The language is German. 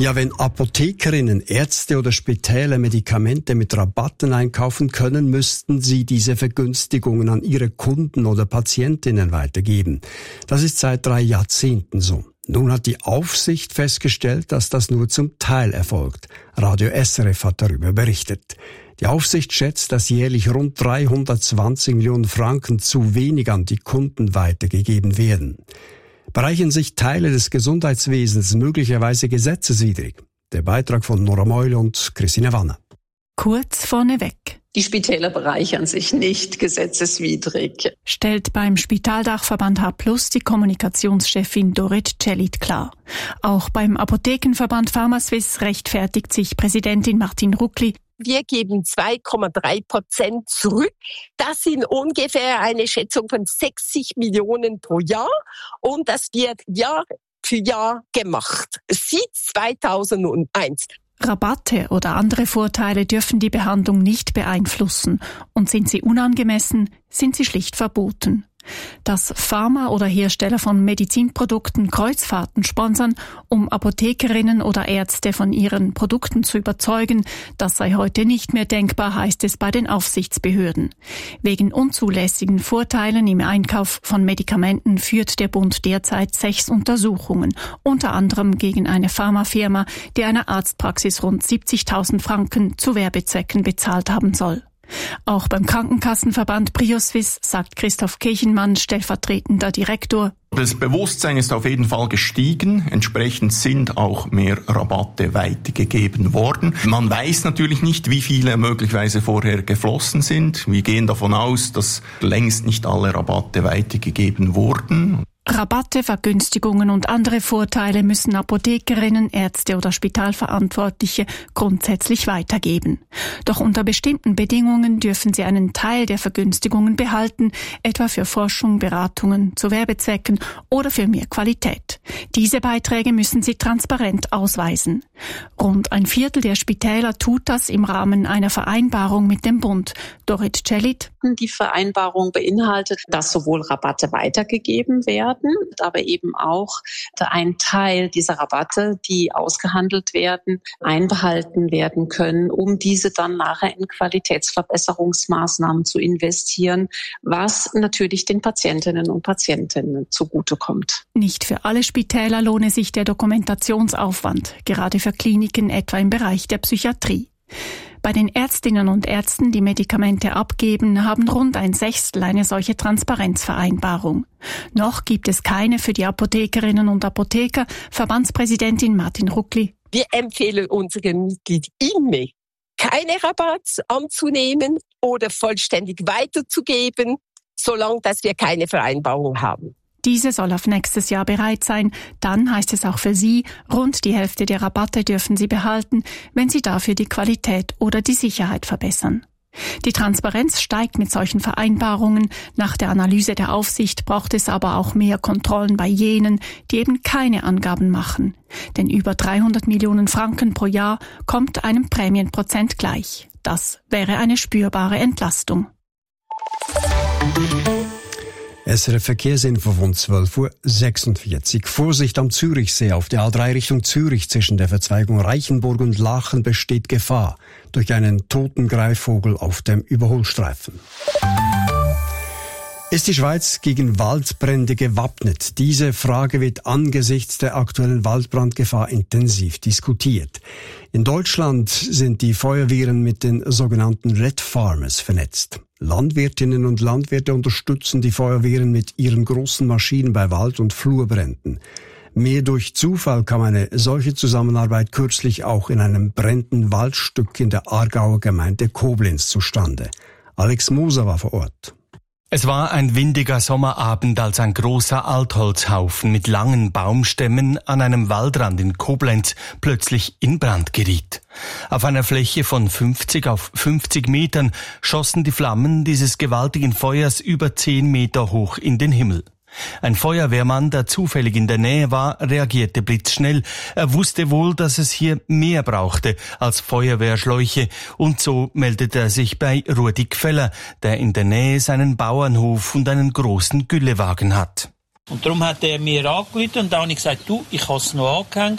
Ja, wenn Apothekerinnen, Ärzte oder Spitäler Medikamente mit Rabatten einkaufen können, müssten sie diese Vergünstigungen an ihre Kunden oder Patientinnen weitergeben. Das ist seit 3 Jahrzehnten so. Nun hat die Aufsicht festgestellt, dass das nur zum Teil erfolgt. Radio SRF hat darüber berichtet. Die Aufsicht schätzt, dass jährlich rund 320 Millionen Franken zu wenig an die Kunden weitergegeben werden. Bereichern sich Teile des Gesundheitswesens möglicherweise gesetzeswidrig? Der Beitrag von Nora Meule und Christine Wanner. Kurz vorneweg. Die Spitäler bereichern sich nicht gesetzeswidrig, stellt beim Spitaldachverband H+ die Kommunikationschefin Dorit Celit klar. Auch beim Apothekenverband Pharmaswiss rechtfertigt sich Präsidentin Martin Ruckli. Wir geben 2,3% zurück. Das sind ungefähr eine Schätzung von 60 Millionen pro Jahr. Und das wird Jahr für Jahr gemacht. Seit 2001. Rabatte oder andere Vorteile dürfen die Behandlung nicht beeinflussen. Und sind sie unangemessen, sind sie schlicht verboten. Dass Pharma oder Hersteller von Medizinprodukten Kreuzfahrten sponsern, um Apothekerinnen oder Ärzte von ihren Produkten zu überzeugen, das sei heute nicht mehr denkbar, heißt es bei den Aufsichtsbehörden. Wegen unzulässigen Vorteilen im Einkauf von Medikamenten führt der Bund derzeit 6 Untersuchungen, unter anderem gegen eine Pharmafirma, die einer Arztpraxis rund 70.000 Franken zu Werbezwecken bezahlt haben soll. Auch beim Krankenkassenverband Brioswiss sagt Christoph Kirchenmann, stellvertretender Direktor: Das Bewusstsein ist auf jeden Fall gestiegen. Entsprechend sind auch mehr Rabatte weitergegeben worden. Man weiß natürlich nicht, wie viele möglicherweise vorher geflossen sind. Wir gehen davon aus, dass längst nicht alle Rabatte weitergegeben wurden. Rabatte, Vergünstigungen und andere Vorteile müssen Apothekerinnen, Ärzte oder Spitalverantwortliche grundsätzlich weitergeben. Doch unter bestimmten Bedingungen dürfen sie einen Teil der Vergünstigungen behalten, etwa für Forschung, Beratungen, zu Werbezwecken oder für mehr Qualität. Diese Beiträge müssen sie transparent ausweisen. Rund ein Viertel der Spitäler tut das im Rahmen einer Vereinbarung mit dem Bund. Dorit Celit: Die Vereinbarung beinhaltet, dass sowohl Rabatte weitergegeben werden, aber eben auch ein Teil dieser Rabatte, die ausgehandelt werden, einbehalten werden können, um diese dann nachher in Qualitätsverbesserungsmaßnahmen zu investieren, was natürlich den Patientinnen und Patienten zugutekommt. Nicht für alle Spitäler lohne sich der Dokumentationsaufwand, gerade für Kliniken etwa im Bereich der Psychiatrie. Bei den Ärztinnen und Ärzten, die Medikamente abgeben, haben rund 1/6 eine solche Transparenzvereinbarung. Noch gibt es keine für die Apothekerinnen und Apotheker. Verbandspräsidentin Martin Ruckli: Wir empfehlen unseren Mitgliedern immer, keine Rabatte anzunehmen oder vollständig weiterzugeben, solange dass wir keine Vereinbarung haben. Diese soll auf nächstes Jahr bereit sein. Dann heißt es auch für Sie, rund die Hälfte der Rabatte dürfen Sie behalten, wenn Sie dafür die Qualität oder die Sicherheit verbessern. Die Transparenz steigt mit solchen Vereinbarungen. Nach der Analyse der Aufsicht braucht es aber auch mehr Kontrollen bei jenen, die eben keine Angaben machen. Denn über 300 Millionen Franken pro Jahr kommt einem Prämienprozent gleich. Das wäre eine spürbare Entlastung. SRF Verkehrsinfo von 12:46 Uhr. Vorsicht am Zürichsee. Auf der A3 Richtung Zürich zwischen der Verzweigung Reichenburg und Lachen besteht Gefahr durch einen toten Greifvogel auf dem Überholstreifen. Ist die Schweiz gegen Waldbrände gewappnet? Diese Frage wird angesichts der aktuellen Waldbrandgefahr intensiv diskutiert. In Deutschland sind die Feuerwehren mit den sogenannten Red Farmers vernetzt. Landwirtinnen und Landwirte unterstützen die Feuerwehren mit ihren großen Maschinen bei Wald- und Flurbränden. Mehr durch Zufall kam eine solche Zusammenarbeit kürzlich auch in einem brennenden Waldstück in der Aargauer Gemeinde Koblenz zustande. Alex Moser war vor Ort. Es war ein windiger Sommerabend, als ein großer Altholzhaufen mit langen Baumstämmen an einem Waldrand in Koblenz plötzlich in Brand geriet. Auf einer Fläche von 50 auf 50 Metern schossen die Flammen dieses gewaltigen Feuers über 10 Meter hoch in den Himmel. Ein Feuerwehrmann, der zufällig in der Nähe war, reagierte blitzschnell. Er wusste wohl, dass es hier mehr brauchte als Feuerwehrschläuche, und so meldete er sich bei Rudi Gfeller, der in der Nähe seinen Bauernhof und einen großen Güllewagen hat. Und darum hat er mir angerufen und dann habe ich gesagt, du, ich habe es noch angehängt.